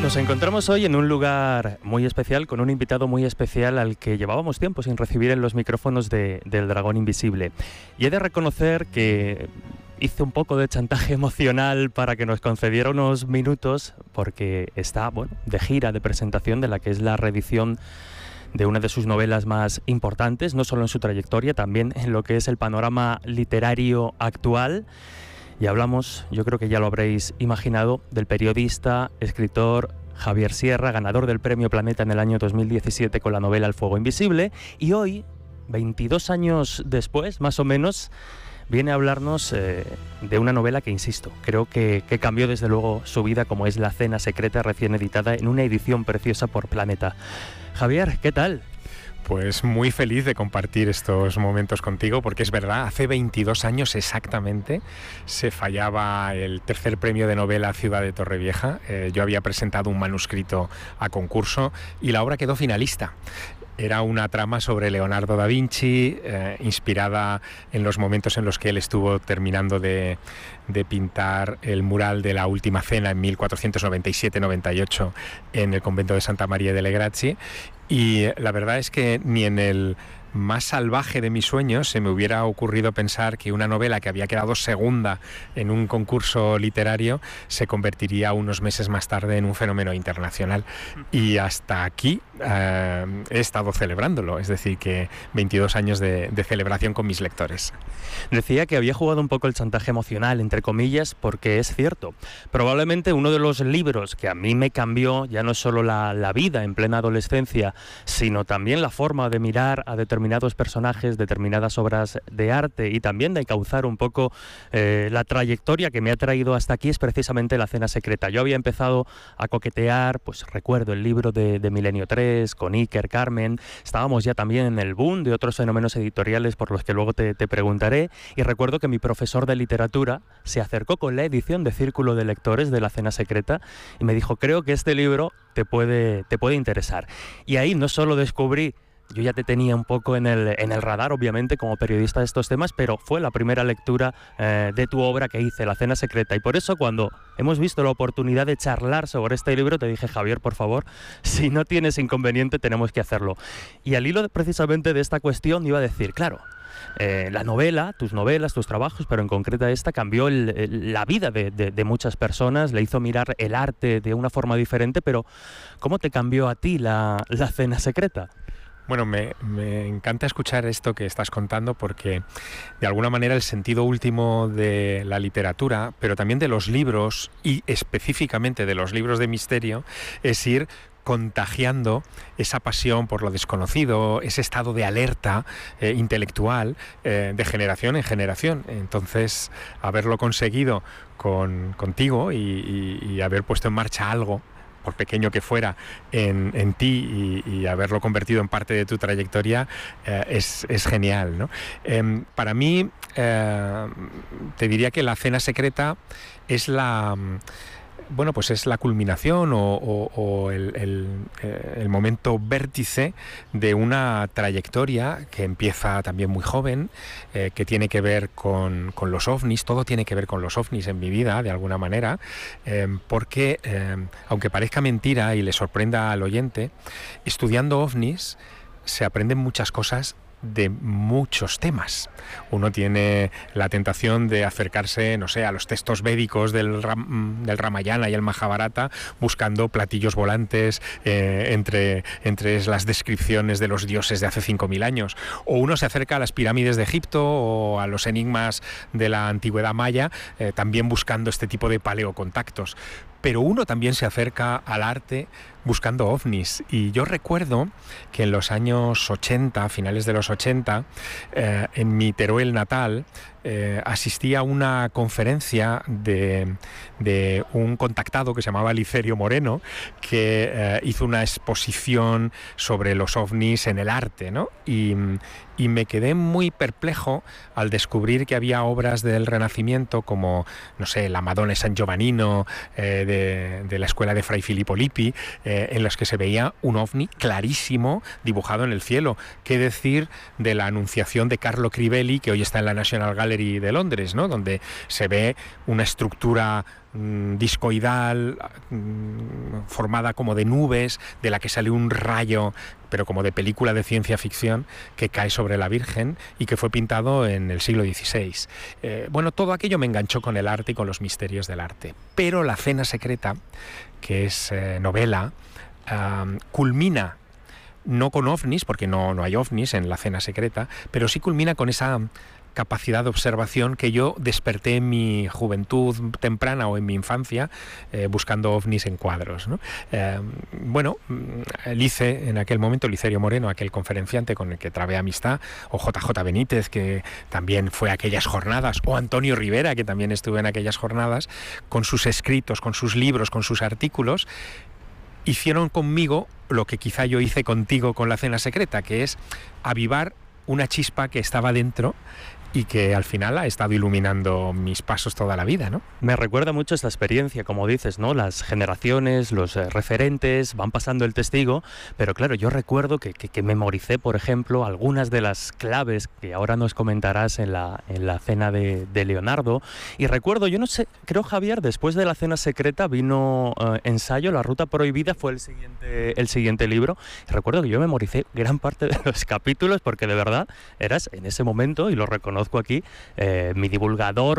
Nos encontramos hoy en un lugar muy especial, con un invitado muy especial al que llevábamos tiempo sin recibir en los micrófonos del Dragón Invisible. Y he de reconocer que hice un poco de chantaje emocional para que nos concediera unos minutos, porque está, de gira, de presentación de la que es la reedición de una de sus novelas más importantes, no solo en su trayectoria, también en lo que es el panorama literario actual. Y hablamos, yo creo que ya lo habréis imaginado, del periodista, escritor Javier Sierra, ganador del Premio Planeta en el año 2017 con la novela El fuego invisible. Y hoy, 22 años después, más o menos, viene a hablarnos de una novela que, insisto, creo que cambió desde luego su vida, como es La cena secreta, recién editada en una edición preciosa por Planeta. Javier, ¿qué tal? Pues muy feliz de compartir estos momentos contigo, porque es verdad, hace 22 años exactamente se fallaba el tercer premio de novela Ciudad de Torrevieja. Yo había presentado un manuscrito a concurso y la obra quedó finalista. Era una trama sobre Leonardo da Vinci, inspirada en los momentos en los que él estuvo terminando de pintar el mural de la Última Cena en 1497-98 en el convento de Santa María delle Grazie. Y la verdad es que ni en el más salvaje de mis sueños se me hubiera ocurrido pensar que una novela que había quedado segunda en un concurso literario se convertiría unos meses más tarde en un fenómeno internacional. Y hasta aquí he estado celebrándolo, es decir, que 22 años de celebración con mis lectores. Decía que había jugado un poco el chantaje emocional, entre comillas, porque es cierto. Probablemente uno de los libros que a mí me cambió ya no solo la vida en plena adolescencia, sino también la forma de mirar a determinados personajes, determinadas obras de arte, y también de encauzar un poco la trayectoria que me ha traído hasta aquí, es precisamente La cena secreta. Yo había empezado a coquetear, pues recuerdo el libro de Milenio 3, con Iker, Carmen. Estábamos ya también en el boom de otros fenómenos editoriales por los que luego te preguntaré, y recuerdo que mi profesor de literatura se acercó con la edición de Círculo de Lectores de La cena secreta y me dijo: creo que este libro te puede interesar. Y ahí no solo descubrí, yo ya te tenía un poco en el radar, obviamente, como periodista de estos temas, pero fue la primera lectura de tu obra que hice, La cena secreta. Y por eso, cuando hemos visto la oportunidad de charlar sobre este libro, te dije: Javier, por favor, si no tienes inconveniente, tenemos que hacerlo. Y al hilo precisamente de esta cuestión iba a decir, claro, la novela, tus novelas, tus trabajos, pero en concreta esta, cambió la vida de muchas personas, le hizo mirar el arte de una forma diferente, pero ¿cómo te cambió a ti la cena secreta? Bueno, me encanta escuchar esto que estás contando, porque de alguna manera el sentido último de la literatura, pero también de los libros, y específicamente de los libros de misterio, es ir contagiando esa pasión por lo desconocido, ese estado de alerta intelectual de generación en generación. Entonces, haberlo conseguido contigo y haber puesto en marcha algo, por pequeño que fuera, en ti, y haberlo convertido en parte de tu trayectoria, es genial, ¿no? Para mí, te diría que La cena secreta es la culminación o el momento vértice de una trayectoria que empieza también muy joven, que tiene que ver con los ovnis. Todo tiene que ver con los ovnis en mi vida, de alguna manera, porque, aunque parezca mentira y le sorprenda al oyente, estudiando ovnis se aprenden muchas cosas de muchos temas. Uno tiene la tentación de acercarse, no sé, a los textos védicos del Ramayana y el Mahabharata, buscando platillos volantes entre las descripciones de los dioses de hace 5.000 años. O uno se acerca a las pirámides de Egipto o a los enigmas de la antigüedad maya, también buscando este tipo de paleocontactos. Pero uno también se acerca al arte buscando ovnis. Y yo recuerdo que en los años 80, finales de los 80, en mi Teruel natal, asistí a una conferencia de un contactado que se llamaba Licerio Moreno, que hizo una exposición sobre los ovnis en el arte, ¿no? Y me quedé muy perplejo al descubrir que había obras del Renacimiento como, no sé, la Madonna de San Giovannino, de la escuela de Fray Filippo Lippi, en los que se veía un ovni clarísimo dibujado en el cielo. ¿Qué decir de la Anunciación de Carlo Crivelli, que hoy está en la National Gallery Library de Londres, ¿no? Donde se ve una estructura discoidal, formada como de nubes, de la que sale un rayo, pero como de película de ciencia ficción, que cae sobre la Virgen y que fue pintado en el siglo XVI. Bueno, todo aquello me enganchó con el arte y con los misterios del arte. Pero La cena secreta, que es novela, culmina no con ovnis, porque no hay ovnis en La cena secreta, pero sí culmina con esa capacidad de observación que yo desperté en mi juventud temprana o en mi infancia, buscando ovnis en cuadros, ¿no? Bueno, Lice, en aquel momento, Licerio Moreno, aquel conferenciante con el que trabé amistad, o JJ Benítez, que también fue a aquellas jornadas, o Antonio Rivera, que también estuvo en aquellas jornadas, con sus escritos, con sus libros, con sus artículos, hicieron conmigo lo que quizá yo hice contigo con La cena secreta, que es avivar una chispa que estaba dentro y que al final ha estado iluminando mis pasos toda la vida, ¿no? Me recuerda mucho esta experiencia, como dices, ¿no? Las generaciones, los referentes van pasando el testigo, pero claro, yo recuerdo que memoricé, por ejemplo, algunas de las claves que ahora nos comentarás en la cena de Leonardo, y recuerdo, yo no sé, creo, Javier, después de La cena secreta vino Ensayo, La ruta prohibida, fue el siguiente libro, y recuerdo que yo memoricé gran parte de los capítulos porque de verdad eras en ese momento, y lo reconozco aquí, mi divulgador